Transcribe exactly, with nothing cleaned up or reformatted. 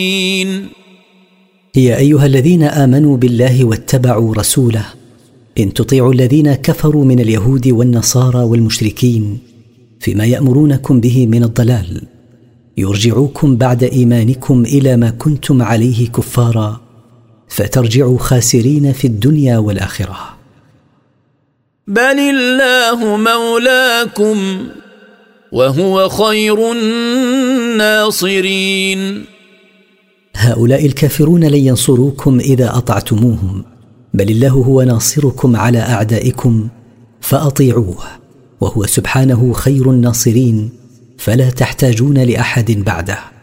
يا أيها الذين آمنوا بالله واتبعوا رسوله إن تطيعوا الذين كفروا من اليهود والنصارى والمشركين فيما يأمرونكم به من الضلال يرجعوكم بعد إيمانكم إلى ما كنتم عليه كفارا فترجعوا خاسرين في الدنيا والآخرة. بل الله مولاكم وهو خير الناصرين. هؤلاء الكافرون لن ينصروكم إذا أطعتموهم، بل الله هو ناصركم على أعدائكم فأطيعوه، وهو سبحانه خير الناصرين فلا تحتاجون لأحد بعده.